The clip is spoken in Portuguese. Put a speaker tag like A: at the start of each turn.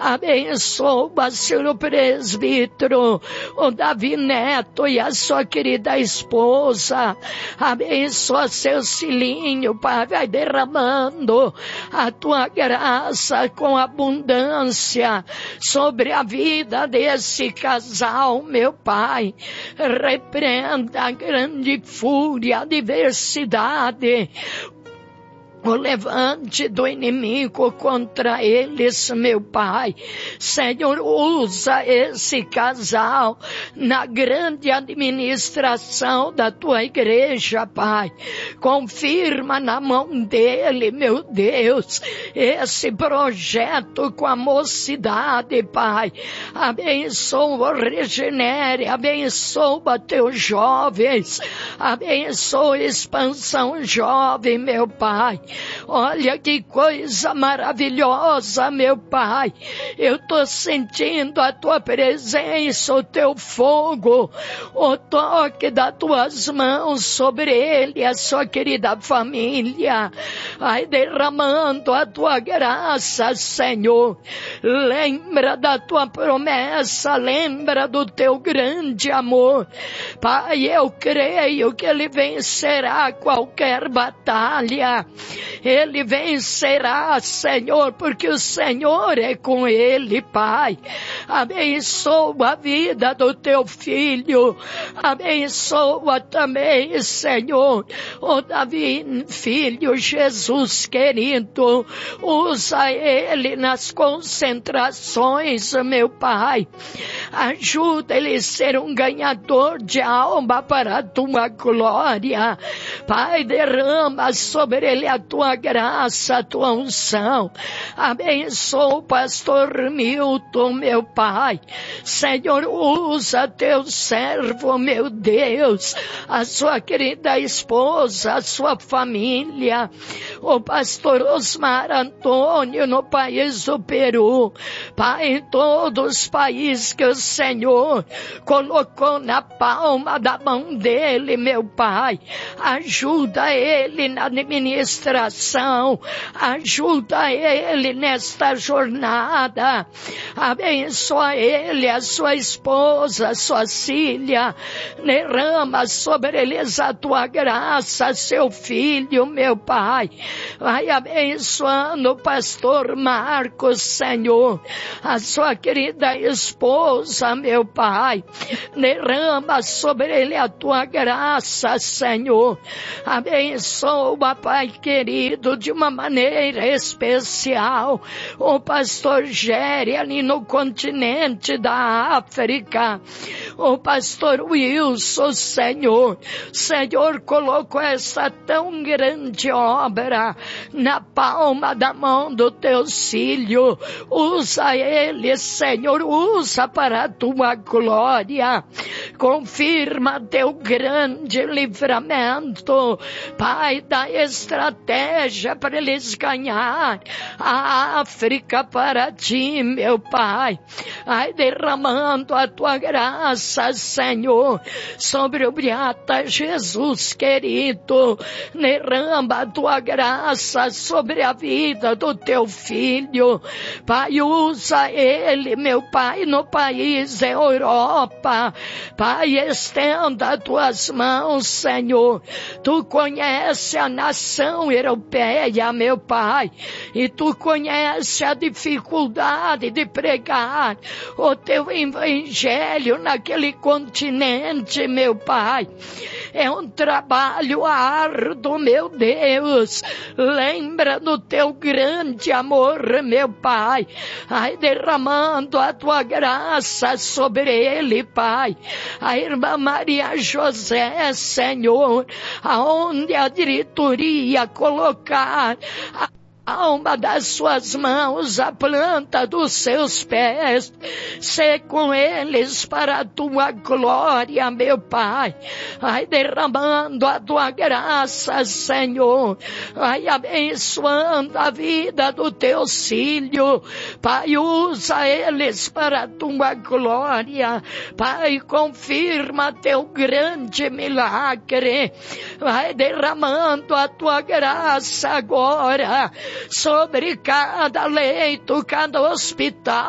A: Abençoa, Senhor, o presbítero, o Davi Neto e a sua querida esposa. Abençoa seu filhinho, Pai, vai derramando a tua graça com abundância sobre a vida desse casal, meu Pai. Repreenda a grande fúria, a adversidade, o levante do inimigo contra eles, meu Pai. Senhor, usa esse casal na grande administração da tua igreja, Pai. Confirma na mão dele, meu Deus, esse projeto com a mocidade, Pai. Abençoa, regenere, abençoa teus jovens, abençoa expansão jovem, meu Pai. Olha que coisa maravilhosa, meu Pai. Eu estou sentindo a tua presença, o teu fogo, o toque das tuas mãos sobre ele, a sua querida família. Vai derramando a tua graça, Senhor. Lembra da tua promessa, lembra do teu grande amor. Pai, eu creio que ele vencerá qualquer batalha. Ele vencerá, Senhor, porque o Senhor é com ele, Pai. Abençoa a vida do teu filho. Abençoa também, Senhor, o Davi, filho, Jesus querido. Usa ele nas concentrações, meu Pai. Ajuda ele a ser um ganhador de alma para a tua glória. Pai, derrama sobre ele a tua graça, a tua unção. Abençoa o pastor Milton, meu Pai. Senhor, usa teu servo, meu Deus, a sua querida esposa, a sua família, o pastor Osmar Antônio no país do Peru. Pai, em todos os países que o Senhor colocou na palma da mão dele, meu Pai. Ajuda ele na administração, ajuda ele nesta jornada, abençoa ele, a sua esposa, a sua filha, derrama sobre eles a tua graça, seu filho, meu Pai. Vai abençoando o pastor Marcos, Senhor, a sua querida esposa, meu Pai. Derrama sobre ele a tua graça, Senhor. Abençoa, Pai querido, de uma maneira especial, o pastor Géry ali no continente da África, o pastor Wilson, Senhor. Senhor, colocou essa tão grande obra na palma da mão do teu filho. Usa ele, Senhor, usa para a tua glória. Confirma teu grande livramento, Pai, da estratégia para eles ganhar a África para ti, meu Pai. Ai, derramando a tua graça, Senhor, sobre o Beata Jesus querido. Derrama a tua graça sobre a vida do teu filho. Pai, usa ele, meu Pai, no país da Europa. Pai, estenda as tuas mãos, Senhor. Tu conheces a nação europeia, meu Pai, e tu conheces a dificuldade de pregar o teu evangelho naquele continente, meu Pai. É um trabalho árduo, meu Deus. Lembra do teu grande amor, meu Pai. Ai, derramando a tua graça sobre ele, Pai. A irmã Maria José, Senhor, aonde a diretoria colocar a alma das suas mãos, a planta dos seus pés, sê com eles para a tua glória, meu Pai. Vai derramando a tua graça, Senhor. Vai abençoando a vida do teu filho. Pai, usa eles para a tua glória. Pai, confirma teu grande milagre. Vai derramando a tua graça agora sobre cada leito, cada hospital.